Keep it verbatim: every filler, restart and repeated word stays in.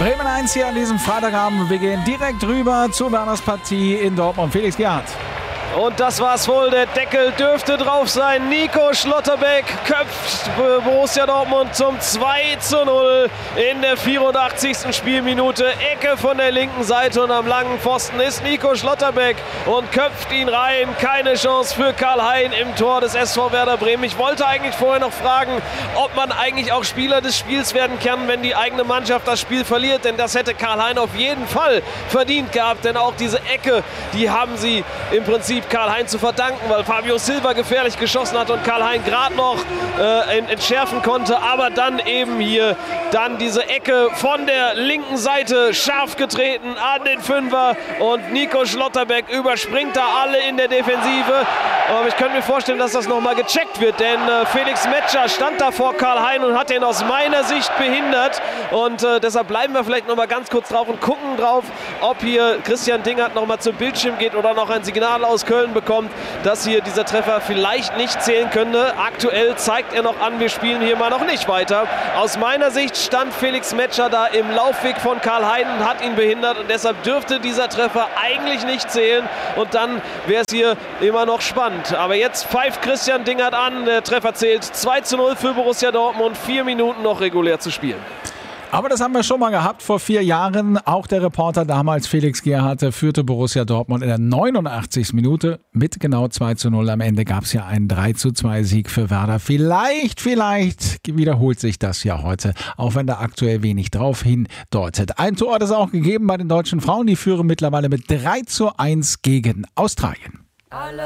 Bremen eins hier an diesem Freitagabend. Wir gehen direkt rüber zu Werners Partie in Dortmund. Felix Gerhardt. Und das war's wohl, der Deckel dürfte drauf sein. Nico Schlotterbeck köpft Borussia Dortmund zum zwei zu null in der vierundachtzigsten Spielminute. Ecke von der linken Seite und am langen Pfosten ist Nico Schlotterbeck und köpft ihn rein. Keine Chance für Karl-Hein im Tor des S V Werder Bremen. Ich wollte eigentlich vorher noch fragen, ob man eigentlich auch Spieler des Spiels werden kann, wenn die eigene Mannschaft das Spiel verliert. Denn das hätte Karl-Hein auf jeden Fall verdient gehabt. Denn auch diese Ecke, die haben sie im Prinzip Karl-Hein zu verdanken, weil Fabio Silva gefährlich geschossen hat und Karl-Hein gerade noch äh, entschärfen konnte, aber dann eben hier dann diese Ecke von der linken Seite scharf getreten an den Fünfer und Nico Schlotterbeck überspringt da alle in der Defensive. Aber ich könnte mir vorstellen, dass das nochmal gecheckt wird, denn äh, Felix Metscher stand da vor Karl-Hein und hat den aus meiner Sicht behindert und äh, deshalb bleiben wir vielleicht nochmal ganz kurz drauf und gucken drauf, ob hier Christian Dingert nochmal zum Bildschirm geht oder noch ein Signal aus Köln bekommt, dass hier dieser Treffer vielleicht nicht zählen könnte. Aktuell zeigt er noch an, wir spielen hier mal noch nicht weiter. Aus meiner Sicht stand Felix Metscher da im Laufweg von Karl-Hein und hat ihn behindert und deshalb dürfte dieser Treffer eigentlich nicht zählen und dann wäre es hier immer noch spannend. Aber jetzt pfeift Christian Dingert an, der Treffer zählt zwei zu null für Borussia Dortmund, vier Minuten noch regulär zu spielen. Aber das haben wir schon mal gehabt vor vier Jahren. Auch der Reporter damals, Felix Gerhardt, führte Borussia Dortmund in der neunundachtzigsten Minute mit genau zwei zu null. Am Ende gab es ja einen drei zu zwei Sieg für Werder. Vielleicht, vielleicht wiederholt sich das ja heute, auch wenn da aktuell wenig drauf hindeutet. Ein Tor hat es auch gegeben bei den deutschen Frauen. Die führen mittlerweile mit drei zu eins gegen Australien.